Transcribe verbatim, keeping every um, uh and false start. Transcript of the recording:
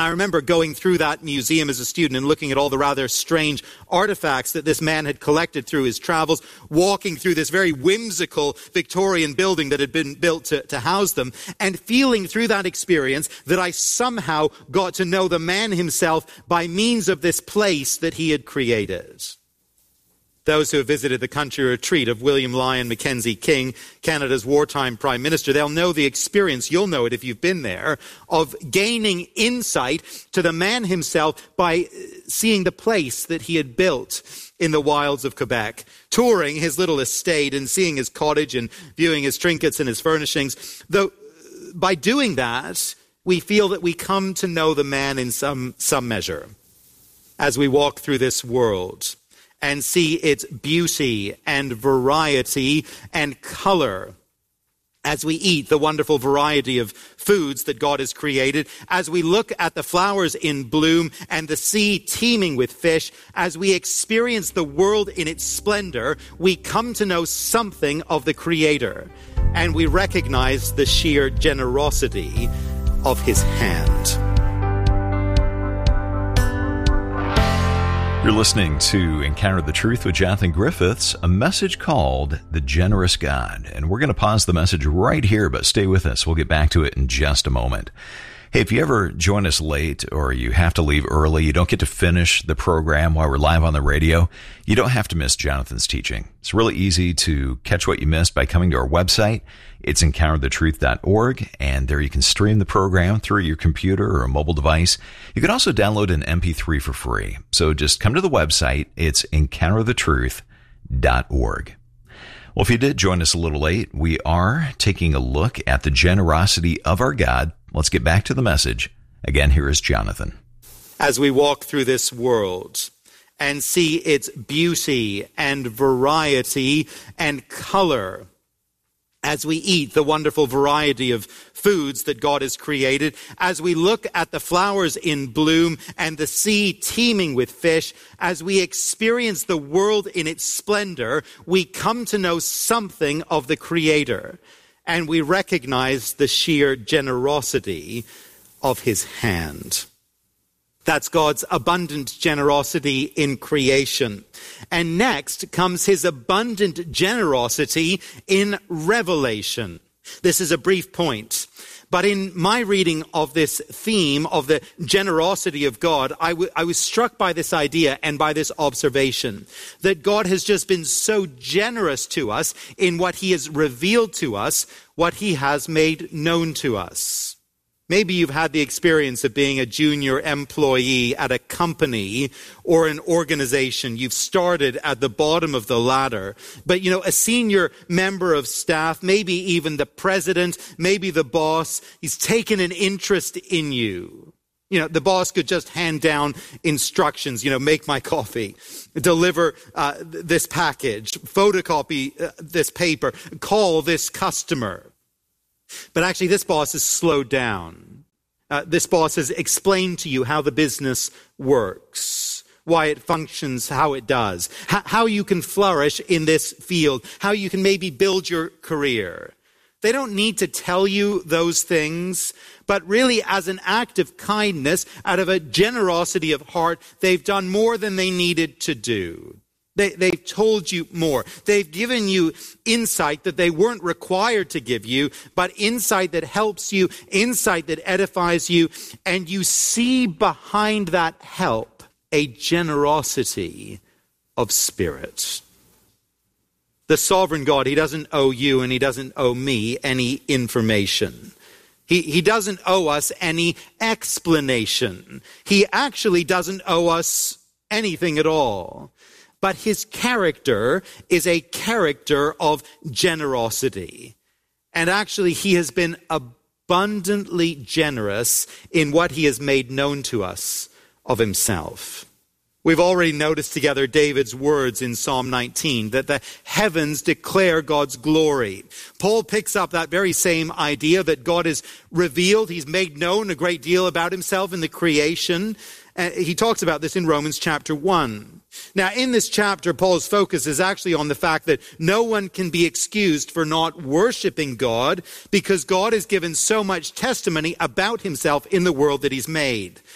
I remember going through that museum as a student and looking at all the rather strange artifacts that this man had collected through his travels, walking through this very whimsical Victorian building that had been built to, to house them, and feeling through that experience that I somehow got to know the man himself by means of this place that he had created. Those who have visited the country retreat of William Lyon Mackenzie King, Canada's wartime prime minister, they'll know the experience, you'll know it if you've been there, of gaining insight to the man himself by seeing the place that he had built in the wilds of Quebec, touring his little estate and seeing his cottage and viewing his trinkets and his furnishings. Though by doing that, we feel that we come to know the man in some, some measure as we walk through this world and see its beauty and variety and color, as we eat the wonderful variety of foods that God has created, as we look at the flowers in bloom and the sea teeming with fish, as we experience the world in its splendor, we come to know something of the Creator, and we recognize the sheer generosity of his hand. You're listening to Encounter the Truth with Jonathan Griffiths, a message called The Generous God. And we're going to pause the message right here, but stay with us. We'll get back to it in just a moment. Hey, if you ever join us late or you have to leave early, you don't get to finish the program while we're live on the radio, you don't have to miss Jonathan's teaching. It's really easy to catch what you missed by coming to our website. It's encounter the truth dot org, and there you can stream the program through your computer or a mobile device. You can also download an M P three for free. So just come to the website. It's encounter the truth dot org. Well, if you did join us a little late, we are taking a look at the generosity of our God. Let's get back to the message. Again, here is Jonathan. As we walk through this world and see its beauty and variety and color, as we eat the wonderful variety of foods that God has created, as we look at the flowers in bloom and the sea teeming with fish, as we experience the world in its splendor, we come to know something of the Creator, and we recognize the sheer generosity of his hand. That's God's abundant generosity in creation. And next comes his abundant generosity in revelation. This is a brief point. But in my reading of this theme of the generosity of God, I, w- I was struck by this idea and by this observation that God has just been so generous to us in what he has revealed to us, what he has made known to us. Maybe you've had the experience of being a junior employee at a company or an organization. You've started at the bottom of the ladder. But, you know, a senior member of staff, maybe even the president, maybe the boss, he's taken an interest in you. You know, the boss could just hand down instructions, you know, make my coffee, deliver uh, this package, photocopy uh, this paper, call this customer. But actually, this boss has slowed down. Uh, this boss has explained to you how the business works, why it functions, how it does, h- how you can flourish in this field, how you can maybe build your career. They don't need to tell you those things, but really as an act of kindness, out of a generosity of heart, they've done more than they needed to do. They, they've told you more. They've given you insight that they weren't required to give you, but insight that helps you, insight that edifies you, and you see behind that help a generosity of spirit. The sovereign God, he doesn't owe you and he doesn't owe me any information. He, he doesn't owe us any explanation. He actually doesn't owe us anything at all. But his character is a character of generosity. And actually, he has been abundantly generous in what he has made known to us of himself. We've already noticed together David's words in Psalm nineteen, that the heavens declare God's glory. Paul picks up that very same idea that God is revealed. He's made known a great deal about himself in the creation. Uh, he talks about this in Romans chapter one. Now, in this chapter, Paul's focus is actually on the fact that no one can be excused for not worshiping God because God has given so much testimony about himself in the world that he's made.